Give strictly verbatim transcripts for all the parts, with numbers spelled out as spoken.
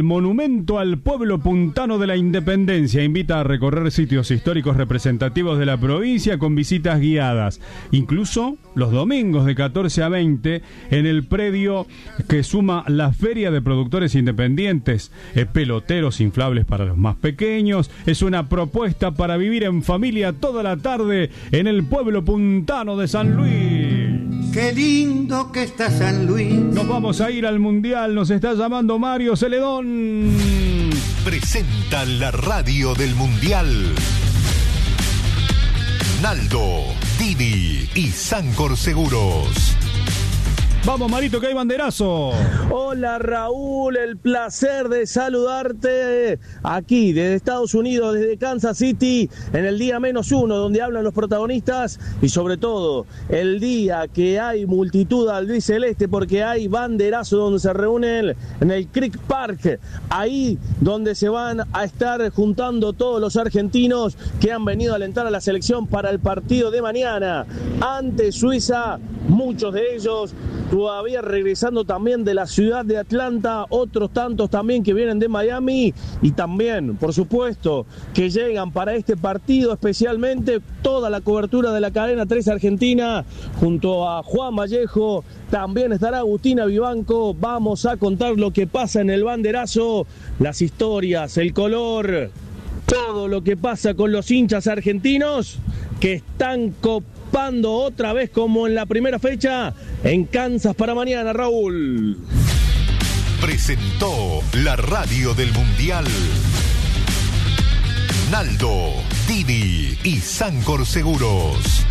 Monumento al Pueblo Puntano de la Independencia invita a recorrer sitios históricos representativos de la provincia con visitas guiadas, incluso los domingos de catorce a veinte en el predio que suma la Feria de Productores Independientes, eh, peloteros inflables para los más pequeños. Es una propuesta para vivir en familia toda la tarde en el pueblo puntano de San Luis. Qué lindo que está San Luis. Nos vamos a ir al Mundial, nos está llamando Mario Celedón. Presenta la radio del Mundial. Naldo, Didi y Sancor Seguros. Vamos, Marito, que hay banderazo. Hola, Raúl, el placer de saludarte aquí desde Estados Unidos, desde Kansas City, en el día menos uno, donde hablan los protagonistas y sobre todo el día que hay multitud albiceleste porque hay banderazo donde se reúnen en el Creek Park, ahí donde se van a estar juntando todos los argentinos que han venido a alentar a la selección para el partido de mañana ante Suiza, muchos de ellos todavía regresando también de la ciudad de Atlanta, otros tantos también que vienen de Miami y también, por supuesto, que llegan para este partido especialmente toda la cobertura de la cadena tres Argentina junto a Juan Vallejo, también estará Agustina Vivanco. Vamos a contar lo que pasa en el banderazo, las historias, el color, todo lo que pasa con los hinchas argentinos que están copados otra vez como en la primera fecha en Kansas para mañana, Raúl. Presentó la radio del Mundial. Naldo, Didi y Sancor Seguros.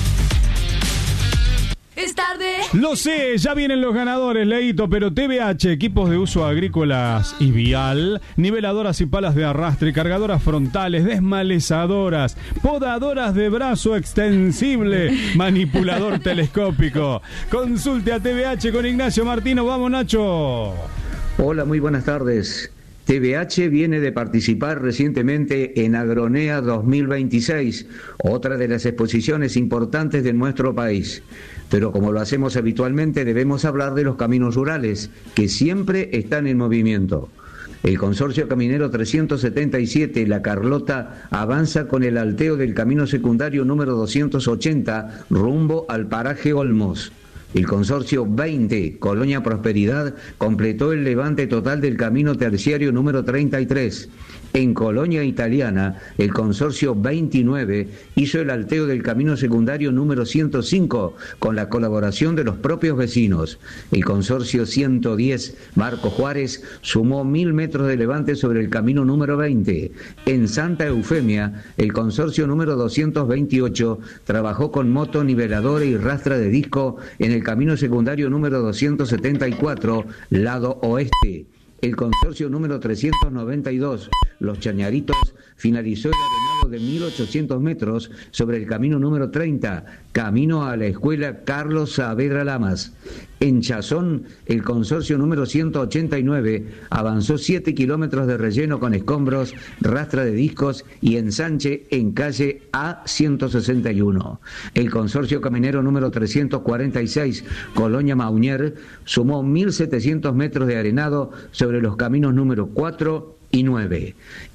Es tarde. Lo sé, ya vienen los ganadores, Leito, pero T V H, equipos de uso agrícolas y vial, niveladoras y palas de arrastre, cargadoras frontales, desmalezadoras, podadoras de brazo extensible, manipulador telescópico. Consulte a T V H con Ignacio Martino. Vamos, Nacho. Hola, muy buenas tardes. T V H viene de participar recientemente en Agronea dos mil veintiséis, otra de las exposiciones importantes de nuestro país. Pero como lo hacemos habitualmente, debemos hablar de los caminos rurales, que siempre están en movimiento. El Consorcio Caminero trescientos setenta y siete, La Carlota, avanza con el alteo del camino secundario número doscientos ochenta, rumbo al paraje Olmos. El Consorcio veinte, Colonia Prosperidad, completó el levante total del camino terciario número treinta y tres. En Colonia Italiana, el Consorcio veintinueve hizo el alteo del camino secundario número ciento cinco con la colaboración de los propios vecinos. El Consorcio ciento diez, Marco Juárez, sumó mil metros de levante sobre el camino número veinte. En Santa Eufemia, el Consorcio número doscientos veintiocho trabajó con moto, niveladora y rastra de disco en el camino secundario número doscientos setenta y cuatro, lado oeste. El Consorcio número trescientos noventa y dos, Los Chañaritos, finalizó el arenado de mil ochocientos metros sobre el camino número treinta, camino a la escuela Carlos Saavedra Lamas. En Chazón, el Consorcio número ciento ochenta y nueve avanzó siete kilómetros de relleno con escombros, rastra de discos y ensanche en calle A ciento sesenta y uno. El Consorcio Caminero número trescientos cuarenta y seis, Colonia Maunier, sumó mil setecientos metros de arenado sobre los caminos número cuatro y nueve.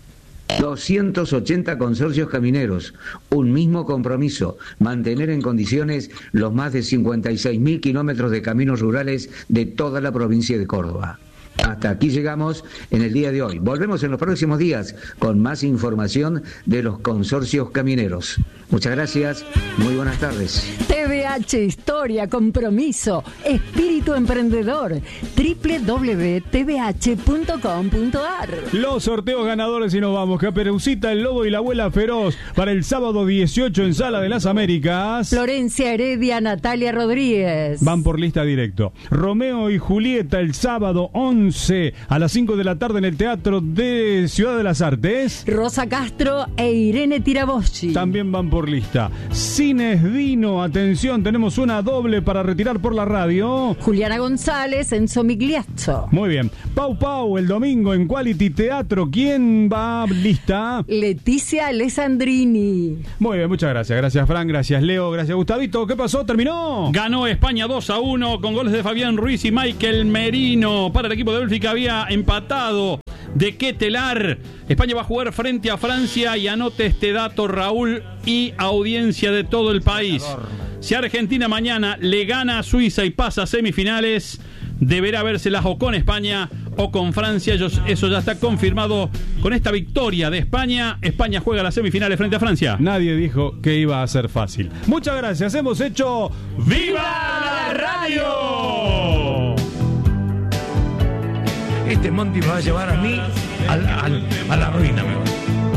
doscientos ochenta consorcios camineros, un mismo compromiso, mantener en condiciones los más de cincuenta y seis mil kilómetros de caminos rurales de toda la provincia de Córdoba. Hasta aquí llegamos en el día de hoy. Volvemos en los próximos días con más información de los consorcios camineros. Muchas gracias, muy buenas tardes. T V H, historia, compromiso, espíritu emprendedor. doble u doble u doble u punto t v h punto com punto a r. Los sorteos ganadores y nos vamos. Caperucita, el Lobo y la Abuela Feroz para el sábado dieciocho en Sala de las Américas. Florencia Heredia, Natalia Rodríguez. Van por lista directo. Romeo y Julieta el sábado once a las cinco de la tarde en el Teatro de Ciudad de las Artes. Rosa Castro e Irene Tiraboschi. También van por por lista. Cines Dino, atención, tenemos una doble para retirar por la radio. Juliana González, Enzo Migliazzo. Muy bien. Pau Pau, el domingo en Quality Teatro. ¿Quién va lista? Leticia Alessandrini. Muy bien, muchas gracias. Gracias, Fran. Gracias, Leo. Gracias, Gustavito. ¿Qué pasó? ¿Terminó? Ganó España dos a uno con goles de Fabián Ruiz y Michael Merino. Para el equipo de Bélgica había empatado de Ketelar. España va a jugar frente a Francia y anote este dato, Raúl, y audiencia de todo el país. Si Argentina mañana le gana a Suiza y pasa a semifinales, deberá vérselas o con España o con Francia. Eso ya está confirmado con esta victoria de España. España juega las semifinales frente a Francia. Nadie dijo que iba a ser fácil. Muchas gracias. Hemos hecho ¡Viva la Radio! Este Monty me va a llevar a mí al, al, a la ruina, me va.